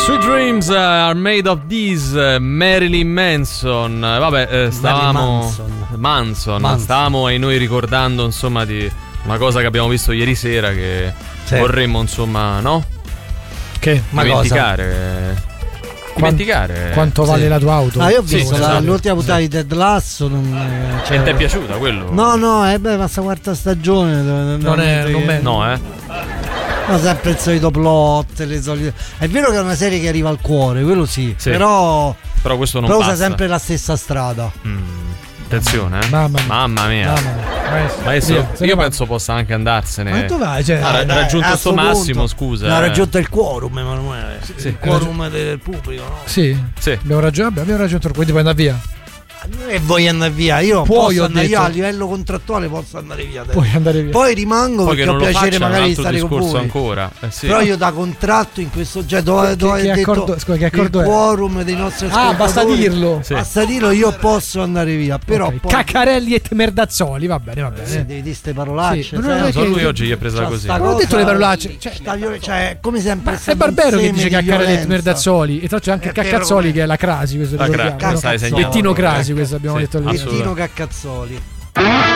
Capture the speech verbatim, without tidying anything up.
Sweet Dreams are made of these. Marilyn Manson. Vabbè, eh, stavamo Manson. Manson. Manson. Stavamo e noi ricordando insomma di una cosa che abbiamo visto ieri sera che sì. vorremmo insomma, no? Che? Ma dimenticare. Dimenticare. Quanto vale sì. la tua auto? Ah, io ho visto sì, la, esatto. l'ultima puntata di Ted Lasso. Non, Cioè, e ti è piaciuta quello? No, no, eh, beh, ma sta quarta stagione. Non, Non è- non è- No, eh. No, sempre il solito plot, le solite... È vero che è una serie che arriva al cuore, quello sì, Sì. però, Però questo non però usa passa. sempre la stessa strada. Mm. Attenzione, eh. Mamma mia. Mamma mia. Mamma mia. Maestro. Maestro, Via, se ne io va. penso possa anche andarsene. Ma dove vai? Cioè, Ha ra- dai, raggiunto a sto sto massimo, punto. scusa. No, ha eh. raggiunto il quorum, Emanuele. Sì. Il quorum del pubblico, no? Sì, Sì. abbiamo raggiunto, abbiamo raggiunto il quindi puoi andare via. E voglio andare via, io Puoi, posso ho andare detto. io a livello contrattuale posso andare via adesso. Puoi andare via. Poi rimango Poi che perché ho non lo piacere faccia, magari un di altro stare con discorso voi. ancora. Eh, sì. Però io da contratto in questo, cioè dove, Che- dove che è detto accordo- scusa, che accordo il è? quorum dei nostri Ah, ascoltatori. basta dirlo. Sì. Basta dirlo, io posso andare via, però Ok. poi Caccarelli e Merdazzoli, va bene, va bene. sì, devi dire ste parolacce. Sì, ma non sai? è Non so, che- lui oggi gli è presa C'ha così. sta Non ho cosa- detto le parolacce, cioè- sta viol- cioè, come sempre È Barbero che dice Caccarelli e Merdazzoli. E tra l'altro c'è anche È vero Caccazzoli come- che è la Crasi, questo La Cra- ricordiamo, no? stai Cazzo. segnalando. Bettino Crasi, questo abbiamo Sì, detto lì. Bettino assolutamente. Caccazzoli.